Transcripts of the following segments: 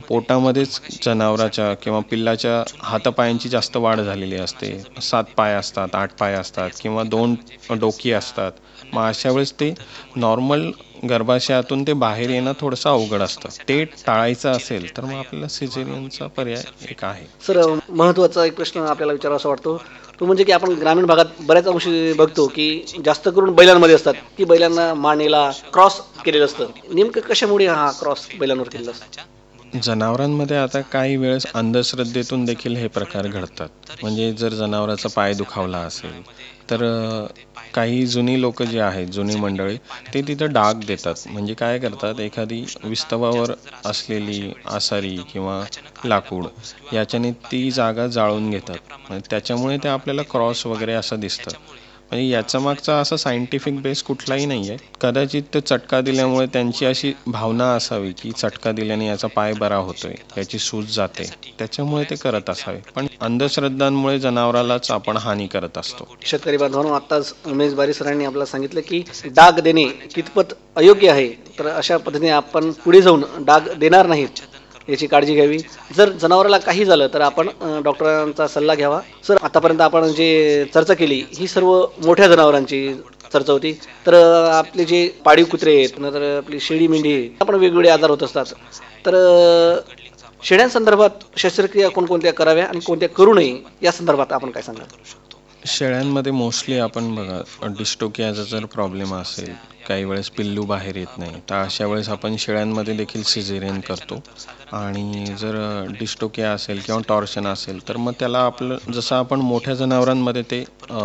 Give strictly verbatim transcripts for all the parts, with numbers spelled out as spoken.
पोटामध्येच जनावराच्या किंवा पिल्लाच्या हातापायांची जास्त वाढ झालेली असते. सात पाय असतात, आठ पाय असतात किंवा दोन डोकी असतात. मग अशा वेळेस ते नॉर्मल गर्भाशयातून ते बाहेर येणं थोडंसं अवघड असतं. ते टाळायचं असेल तर मग आपल्याला सिझेरियनचा पर्याय एक आहे. सर, महत्त्वाचा एक प्रश्न आपल्याला विचारावा वाटतो, तो म्हणजे की आपण ग्रामीण भागात बऱ्याच अंशी बघतो की जास्त करून बैलांमध्ये असतात की बैलांना मानेला क्रॉस केलेलं असतं. नेमकं कशामुळे हा क्रॉस बैलांवर केलेला असतो? जनावरांमध्ये आता काही वेळेस अंधश्रद्धेतून देखील हे प्रकार घडतात. म्हणजे जर जनावराचा पाय दुखावला असेल तर अ, काही जुनी लोक जे आहेत, जुनी मंडळी, ते तिथं डाग देतात. म्हणजे काय करतात, एखादी विस्तवावर असलेली आसारी किंवा लाकूड याच्याने ती जागा जाळून घेतात. म्हणजे त्याच्यामुळे ते आपल्याला क्रॉस वगैरे असं दिसतं. म्हणजे याचा मागचा असा सायंटिफिक बेस कुठलाही नाही आहे. कदाचित ते चटका दिल्यामुळे त्यांची अशी भावना असावी की चटका दिल्याने याचा पाय बरा होतोय, याची सूज जाते, त्याच्यामुळे ते करत असावे. पण अंधश्रद्धांमुळे जनावरालाच आपण हानी करत असतो. शेतकरी बांधवांनो, आत्ताच उमेश बारी सरांनी आपल्याला सांगितलं की डाग देणे कितपत अयोग्य आहे. तर अशा पद्धतीने आपण पुढे जाऊन डाग देणार नाहीत याची काळजी घ्यावी. जर जनावराला काही झालं तर आपण अ, डॉक्टरांचा सल्ला घ्यावा. सर, आतापर्यंत आपण जे चर्चा केली ही सर्व मोठ्या जनावरांची चर्चा होती. तर अ, आपले जे पाळीव कुत्रे आहेत, नंतर आपली शेळी मेंढी आहे, आपण वेगवेगळे आजार होत असतात. तर अ, शेळ्यांसंदर्भात शस्त्रक्रिया कोणकोणत्या कराव्या आणि कोणत्या करू नये या संदर्भात आपण काय सांगाल? शेळ्यांमध्ये मोस्टली आपण बघा, डिस्टोकियाचा जर प्रॉब्लेम असेल, काही वेळेस पिल्लू बाहेर येत नाही, तर अशा वेळेस आपण शेळ्यांमध्ये देखील सिझेरियन करतो. आणि जर डिस्टोकिया असेल किंवा टॉर्शन असेल तर मग त्याला आपलं जसं आपण मोठ्या जनावरांमध्ये ते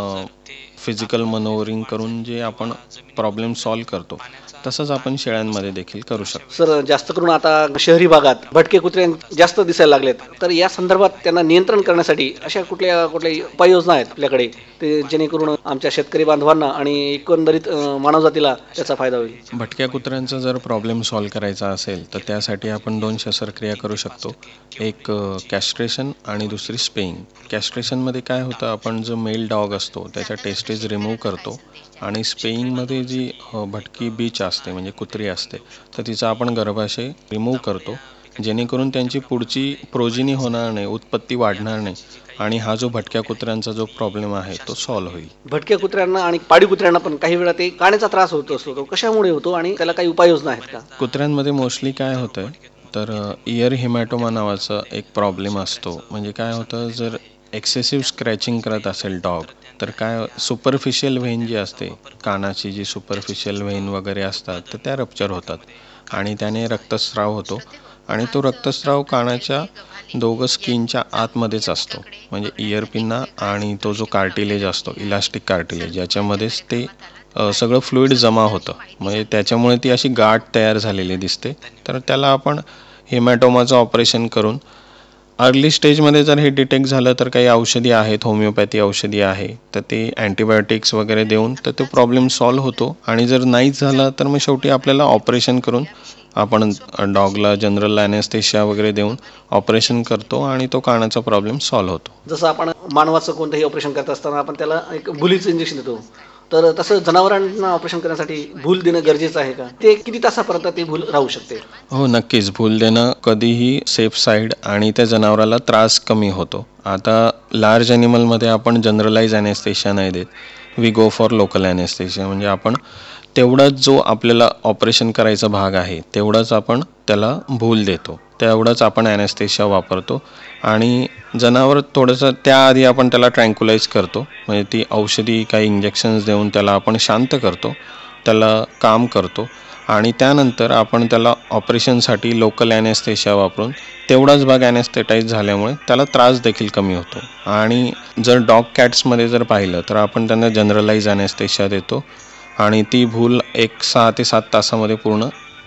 फिजिकल मनोवरिंग करून जे आपण प्रॉब्लेम सॉल्व करतो, तसंच आपण शेळ्यांमध्ये देखील करू शकतो. सर, जास्त करून आता शहरी भागात भटके कुत्रे जास्त दिसायला लागलेत. तर या संदर्भात त्यांना नियंत्रण करण्यासाठी अशा कुठल्या कुठल्या उपाययोजना आहेत आपल्याकडे, ते जेणेकरून आमच्या शेतकरी बांधवांना आणि एकंदरीत अ, मानवजातीला त्याचा फायदा होईल? भटक्या कुत्र्यांचा जर प्रॉब्लेम सॉल्व करायचा असेल तर त्यासाठी आपण दोन शस्त्रक्रिया करू शकतो. एक कॅस्ट्रेशन आणि दुसरी स्पेइंग. कॅस्ट्रेशनमध्ये काय होतं, आपण जो मेल डॉग असतो त्याच्या टेस्टेज रिमूव्ह करतो. आणि स्पेइंगमध्ये जी अ, भटकी बीच असते म्हणजे कुत्री असते, तर तिचा आपण गर्भाशय रिमूव्ह करतो, जेणेकरून त्यांची पुढची प्रोजिनी होणार नाही, उत्पत्ती वाढणार नाही आणि हा जो भटक्या कुत्र्यांचा जो प्रॉब्लेम आहे तो सॉल्व होईल. भटक्या कुत्र्यांना आणि पाळीव कुत्र्यांना पण काही वेळा ते काण्याचा त्रास होत असतो, तो कशामुळे होतो आणि त्याला काही उपाययोजना आहेत का? कुत्र्यांमध्ये मोस्टली काय होतं तर इयर हिमॅटोमा नावाचा एक प्रॉब्लेम असतो. म्हणजे काय होतं, जर एक्सेसिव्ह स्क्रॅचिंग करत असेल डॉग, तर काय सुपरफिशियल व्हेन जी असते, कानाची जी सुपरफिशियल व्हेन वगैरे असतात, तर त्या रप्चर होतात आणि त्याने रक्तस्राव होतो. आणि तो रक्तस्राव कानाच्या दोघं स्किनच्या आतमध्येच असतो. म्हणजे इयर पिन्ना आणि तो जो कार्टिलेज असतो, इलास्टिक कार्टिलेज, याच्यामध्येच ते अ, सगळं फ्लुइड जमा होतं. म्हणजे त्याच्यामुळे ती अशी गाठ तयार झालेली दिसते. तर त्याला आपण हेमॅटोमाचं ऑपरेशन करून, अर्ली स्टेजमध्ये जर हे डिटेक्ट झालं तर काही औषधी आहेत, होमिओपॅथी औषधी आहे, तर ते अँटीबायोटिक्स वगैरे देऊन तर तो प्रॉब्लेम सॉल्व होतो. आणि जर नाहीच झालं तर मग शेवटी आपल्याला ऑपरेशन करून आपण डॉगला जनरल ॲनेस्थेशिया वगैरे देऊन ऑपरेशन करतो आणि तो कानाचा प्रॉब्लेम सॉल्व होतो. जसं आपण मानवाचं कोणतंही ऑपरेशन करत असताना आपण त्याला एक भुलीचं इंजेक्शन देतो, तर तसं जनावरांना ऑपरेशन करण्यासाठी भूल देणं गरजेचं आहे का? ते किती तासापर्यंत ती भूल राहू शकते? हो, नक्कीच. भूल देणं कधीही सेफ साईड आणि त्या जनावराला त्रास कमी होतो. आता लार्ज ॲनिमलमध्ये आपण जनरलाइज ॲनेस्थेशिया नाही देत, we go for local anaesthesia. म्हणजे आपण तेवढाच जो आपल्याला ऑपरेशन करायचा भाग आहे तेवढाच आपण त्याला भूल देतो, तेवढंच आपण ॲनेस्थेशिया वापरतो. आणि जनावर थोडंसं त्याआधी आपण त्याला ट्रँक्युलाइज करतो, म्हणजे ती औषधी काही इंजेक्शन्स देऊन त्याला आपण शांत करतो, त्याला काम करतो. आणि त्यानंतर आपण त्याला ऑपरेशनसाठी लोकल ॲनेस्थेशिया वापरून तेवढाच भाग ॲनेस्थेटाईज झाल्यामुळे त्याला त्रास देखील कमी होतो. आणि जर डॉग कॅट्समध्ये जर पाहिलं तर आपण त्यांना जनरलाइज ॲनेस्थेशिया देतो आणि ती भूल एक सहा ते सात तासामध्ये पूर्ण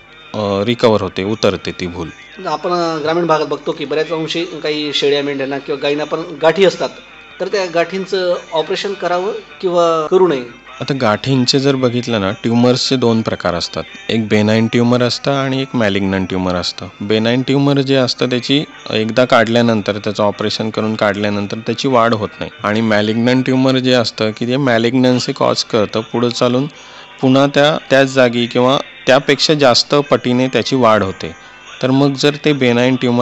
रिकवर होते, उतरते ती भूल. आपण ग्रामीण भागात बघतो की बऱ्याच अंशी काही शेळ्या मेंढ्यांना किंवा गायींना पण गाठी असतात, तर त्या गाठींचं ऑपरेशन करावं किंवा करू नये? आता गाठींचे जर बघितलं ना, ट्युमर्सचे दोन प्रकार असतात. एक बेनाईन ट्युमर असतं आणि एक मॅलिग्नंट ट्युमर असतं. बेनाईन ट्युमर जे असतं त्याची एकदा काढल्यानंतर, त्याचं ऑपरेशन करून काढल्यानंतर त्याची वाढ होत नाही. आणि मॅलिग्नंट ट्युमर जे असतं की ते मॅलिग्नन्सी कॉज करतं, पुढं चालून पुन्हा त्या त्याच जागी किंवा त्यापेक्षा जास्त पटीने त्याची वाढ होते. तर मग जर ते बेनाईन ट्युमर